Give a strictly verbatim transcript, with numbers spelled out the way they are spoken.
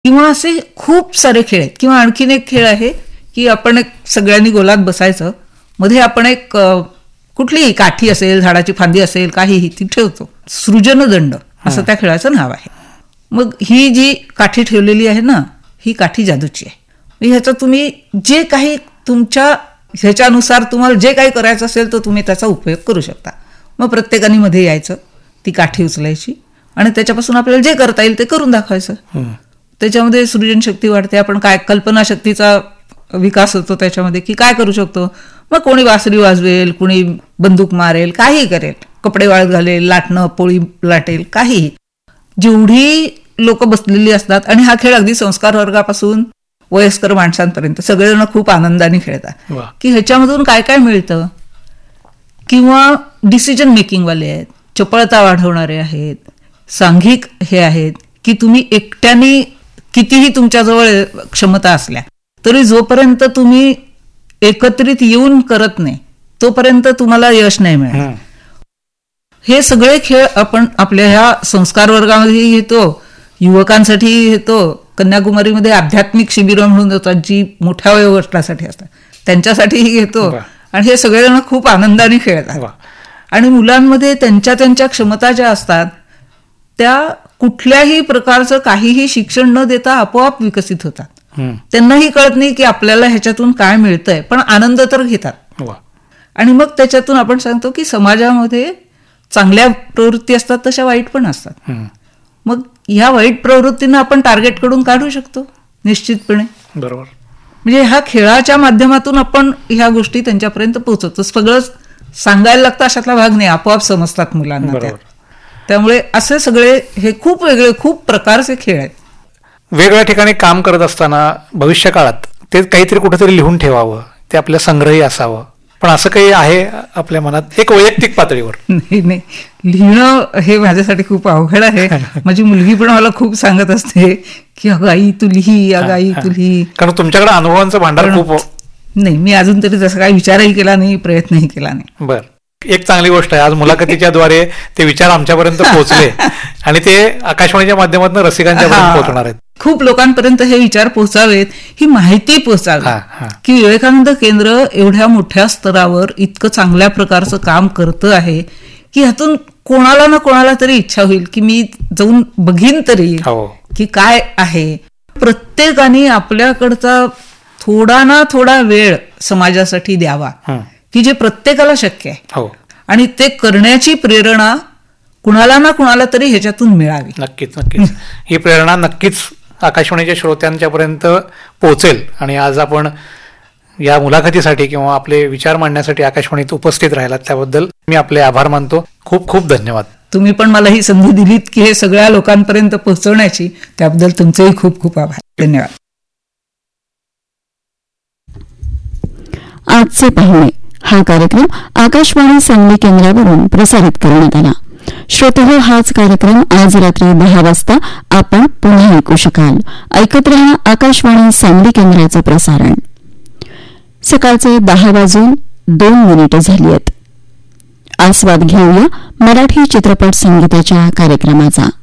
किंवा असे खूप सारे खेळ आहेत. किंवा आणखीन एक खेळ आहे की आपण एक सगळ्यांनी गोलात बसायचं, मध्ये आपण एक कुठलीही काठी असेल, झाडाची फांदी असेल, काहीही ती ठेवतो. सृजनदंड असं त्या खेळाचं नाव आहे. मग ही जी काठी ठेवलेली आहे ना, ही काठी जादूची आहे. ह्याचं तुम्ही जे काही तुमच्या ह्याच्यानुसार तुम्हाला जे काही करायचं असेल तर तुम्ही त्याचा उपयोग करू शकता. मग प्रत्येकाने मध्ये यायचं, ती काठी उचलायची आणि त्याच्यापासून आपल्याला जे करता येईल ते करून दाखवायचं. त्याच्यामध्ये सृजनशक्ती वाढते. आपण काय कल्पनाशक्तीचा विकास होतो त्याच्यामध्ये, की काय करू शकतो. मग कोणी बासरी वाजवेल, कोणी बंदूक मारेल, काही करेल, कपडे वाळत घालेल, लाटणं पोळी लाटेल, काहीही. जेवढी लोक बसलेली असतात आणि हा खेळ अगदी संस्कार वर्गापासून वयस्कर माणसांपर्यंत सगळेजण खूप आनंदाने खेळतात. की ह्याच्यामधून काय काय मिळतं. किंवा डिसिजन मेकिंगवाले आहेत, चपळता वाढवणारे आहेत, सांघिक हे आहेत, की तुम्ही एकट्याने कितीही तुमच्याजवळ क्षमता असल्या तरी जोपर्यंत तुम्ही एकत्रित येऊन करत नाही तोपर्यंत तुम्हाला यश नाही मिळणार. हे सगळे खेळ आपण आपल्या ह्या संस्कार वर्गामध्ये घेतो, युवकांसाठी घेतो, कन्याकुमारीमध्ये आध्यात्मिक शिबिरं म्हणून होतात जी मोठ्या वयोगटासाठी असतात, त्यांच्यासाठीही घेतो. आणि हे सगळेजण खूप आनंदाने खेळतात. आणि मुलांमध्ये त्यांच्या त्यांच्या क्षमता ज्या असतात त्या कुठल्याही प्रकारचं काहीही शिक्षण न देता आपोआप विकसित होतात. त्यांनाही कळत नाही की आपल्याला ह्याच्यातून काय मिळतंय, पण आनंद तर घेतात. आणि मग त्याच्यातून आपण सांगतो की समाजामध्ये चांगल्या प्रवृत्ती असतात तशा वाईट पण असतात. मग ह्या वाईट प्रवृत्तींना आपण टार्गेट कडून काढू शकतो निश्चितपणे. बरोबर. म्हणजे ह्या खेळाच्या माध्यमातून आपण ह्या गोष्टी त्यांच्यापर्यंत पोहोचवतो. सगळंच सांगायला लागतं अशातला भाग नाही, आपोआप समजतात मुलांना. त्यामुळे असे सगळे हे खूप वेगळे खूप प्रकारचे खेळ आहेत. वेगवेगळ्या ठिकाणी काम करत असताना भविष्य काळात ते काहीतरी कुठेतरी लिहून ठेवावं, ते आपल्या संग्रही असावं, पण असं काही आहे आपल्या मनात एक वैयक्तिक पातळीवर? नाही नाही, लिहिणं हे माझ्यासाठी खूप अवघड आहे. माझी मुलगी पण मला खूप सांगत असते की अगं आई तू लिही, अगं आई तू लिही. कारण तुमच्याकडे अनुभवांचं भांडार खूप. नाही, मी अजून तरी तसा काही विचारही केला नाही, प्रयत्नही केला नाही. बर, एक चांगली गोष्ट आहे, आज मुलाखतीच्या द्वारे ते विचार आमच्यापर्यंत पोहोचले आणि ते आकाशवाणीच्या माध्यमातून रसिकांच्या पर्यंत पोहोचणार आहेत. खूप लोकांपर्यंत हे विचार पोहोचावेत, ही माहिती पोहोचावी की विवेकानंद केंद्र एवढ्या मोठ्या स्तरावर इतकं चांगल्या प्रकारचं काम करतं आहे की ह्यातून कोणाला ना कोणाला तरी इच्छा होईल की मी जाऊन बघीन तरी की काय आहे. प्रत्येकाने आपल्याकडचा थोडा ना थोडा वेळ समाजासाठी द्यावा की जे प्रत्येकाला शक्य आहे, आणि ते करण्याची प्रेरणा कुणाला ना कुणाला तरी ह्याच्यातून मिळावी. नक्कीच नक्कीच ही प्रेरणा नक्कीच आकाशवाणीच्या श्रोत्यांच्या पर्यंत पोहोचेल. आणि आज आपण या मुलाखतीसाठी किंवा आपले विचार मांडण्यासाठी आकाशवाणीत उपस्थित राहिलात त्याबद्दल मी आपले आभार मानतो. खूप खूप धन्यवाद. तुम्ही पण मला ही संधी दिलीत की हे सगळ्या लोकांपर्यंत पोहोचवण्याची, त्याबद्दल तुमचेही खूप खूप आभार. धन्यवाद. आजचे पाहुणे हा कार्यक्रम आकाशवाणी सांगली केंद्रावरून प्रसारित करण्यात आला. श्रोतेहो, हाच कार्यक्रम आज रात्री दहा वाजता आपण पुन्हा ऐकू शकाल. ऐकत रहा आकाशवाणी सांगली केंद्राचं प्रसारण. सकाळचे दहा वाजून दोन मिनिटं झाली आहेत. आस्वाद घेऊया मराठी चित्रपट संगीताच्या कार्यक्रमाचा.